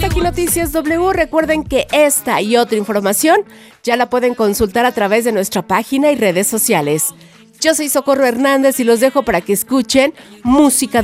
hasta aquí Noticias W. Recuerden que esta y otra información ya la pueden consultar a través de nuestra página y redes sociales. Yo soy Socorro Hernández y los dejo para que escuchen música